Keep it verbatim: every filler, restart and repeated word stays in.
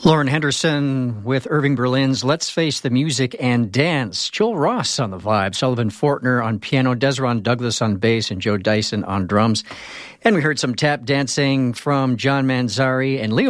Lauren Henderson with Irving Berlin's Let's Face the Music and Dance. Joel Ross on the vibe, Sullivan Fortner on piano, Desron Douglas on bass, and Joe Dyson on drums. And we heard some tap dancing from John Manzari and Leo